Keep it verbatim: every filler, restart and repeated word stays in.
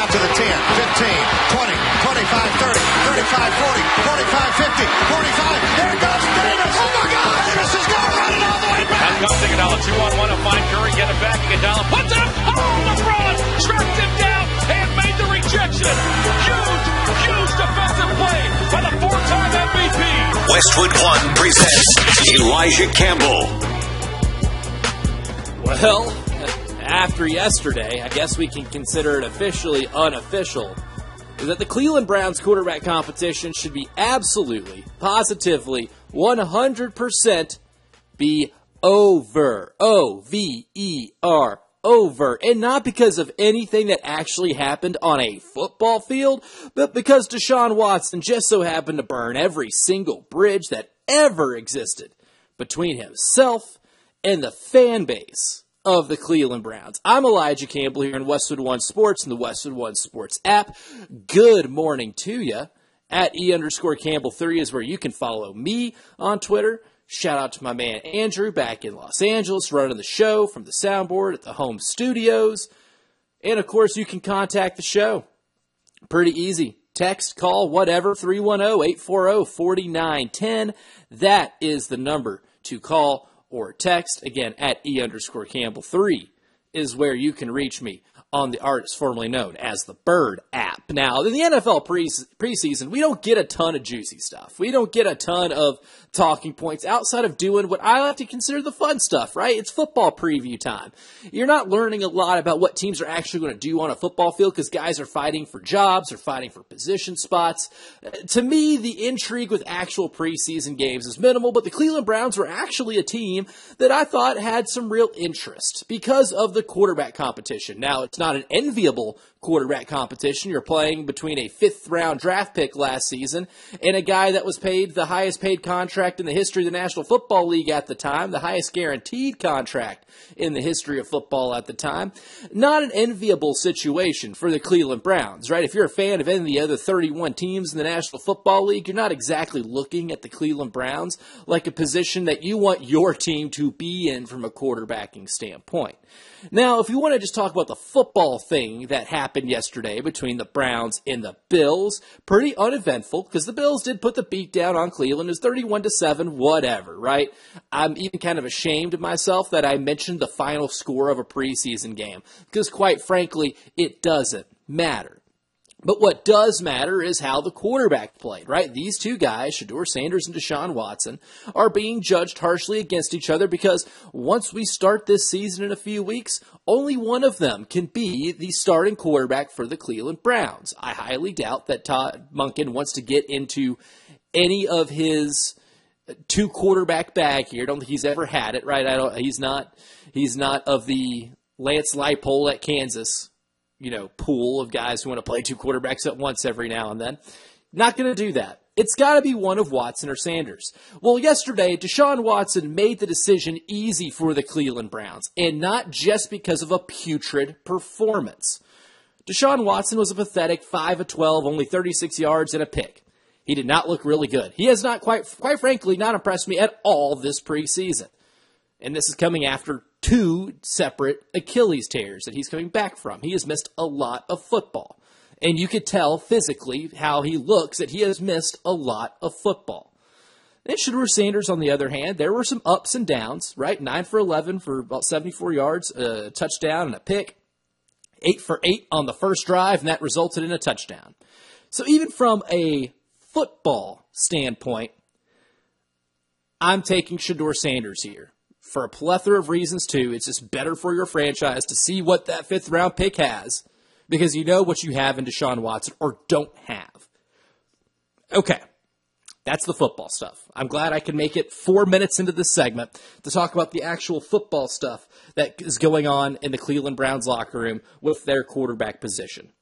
Out to the ten, fifteen, twenty, twenty-five, thirty, thirty-five, forty, forty-five, fifty, forty-five. There goes Davis. Oh, my God. Davis is going running all the way back. That comes Iguodala, two on one to find Curry. Get it back. Iguodala puts it up. Oh, LeBron tracked him down and made the rejection. Huge, huge defensive play by the four-time M V P. Westwood One presents Elijah Campbell. Well, after yesterday, I guess we can consider it officially unofficial, is that the Cleveland Browns quarterback competition should be absolutely, positively, one hundred percent be over. O V E R. Over. And not because of anything that actually happened on a football field, but because Deshaun Watson just so happened to burn every single bridge that ever existed between himself and the fan base of the Cleveland Browns. I'm Elijah Campbell here in Westwood One Sports and the Westwood One Sports app. Good morning to you. At E underscore Campbell three is where you can follow me on Twitter. Shout out to my man Andrew back in Los Angeles running the show from the soundboard at the home studios. And of course you can contact the show. Pretty easy. Text, call, whatever, three one zero, eight four zero, four nine one zero. That is the number to call or text. Again, at E underscore Campbell three is where you can reach me on the artist formerly known as the Bird app. Now, in the N F L pre- preseason, we don't get a ton of juicy stuff. We don't get a ton of talking points outside of doing what I like to consider the fun stuff, right? It's football preview time. You're not learning a lot about what teams are actually going to do on a football field because guys are fighting for jobs or fighting for position spots. To me, the intrigue with actual preseason games is minimal, but the Cleveland Browns were actually a team that I thought had some real interest because of the quarterback competition. Now, it's not an enviable quarterback competition. You're playing between a fifth round draft pick last season and a guy that was paid the highest paid contract in the history of the National Football League at the time, the highest guaranteed contract in the history of football at the time. Not an enviable situation for the Cleveland Browns, right? If you're a fan of any of the other thirty-one teams in the National Football League, you're not exactly looking at the Cleveland Browns like a position that you want your team to be in from a quarterbacking standpoint. Now, if you want to just talk about the football thing that happened yesterday between the Browns and the Bills, pretty uneventful because the Bills did put the beat down on Cleveland. It was thirty-one to seven, whatever, right? I'm even kind of ashamed of myself that I mentioned the final score of a preseason game because, quite frankly, it doesn't matter. But what does matter is how the quarterback played, right? These two guys, Shedeur Sanders and Deshaun Watson, are being judged harshly against each other because once we start this season in a few weeks, only one of them can be the starting quarterback for the Cleveland Browns. I highly doubt that Todd Monken wants to get into any of his two quarterback bag here. I don't think he's ever had it, right? I don't. He's not. He's not of the Lance Leipold at Kansas, you know, pool of guys who want to play two quarterbacks at once every now and then. Not going to do that. It's got to be one of Watson or Sanders. Well, yesterday, Deshaun Watson made the decision easy for the Cleveland Browns, and not just because of a putrid performance. Deshaun Watson was a pathetic five of twelve, only thirty-six yards and a pick. He did not look really good. He has not, quite, quite frankly, not impressed me at all this preseason. And this is coming after two separate Achilles tears that he's coming back from. He has missed a lot of football. And you could tell physically how he looks that he has missed a lot of football. And Shedeur Sanders, on the other hand, there were some ups and downs, right? nine for eleven for about seventy-four yards, a touchdown and a pick. eight for eight on the first drive, and that resulted in a touchdown. So even from a football standpoint, I'm taking Shedeur Sanders here. For a plethora of reasons, too. It's just better for your franchise to see what that fifth round pick has because you know what you have in Deshaun Watson or don't have. Okay, that's the football stuff. I'm glad I can make it four minutes into this segment to talk about the actual football stuff that is going on in the Cleveland Browns locker room with their quarterback position.